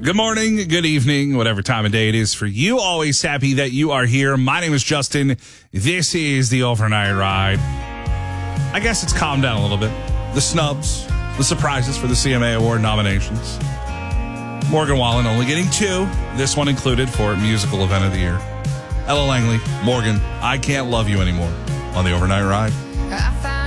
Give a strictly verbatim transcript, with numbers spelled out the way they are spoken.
Good morning, good evening, whatever time of day it is for you. Always happy that you are here. My name is Justin. This is the Overnight Ride. I guess it's calmed down a little bit. The snubs, the surprises for the C M A Award nominations. Morgan Wallen only getting two, this one included for Musical Event of the Year. Ella Langley, Morgan, I Can't Love You Anymore on the Overnight Ride.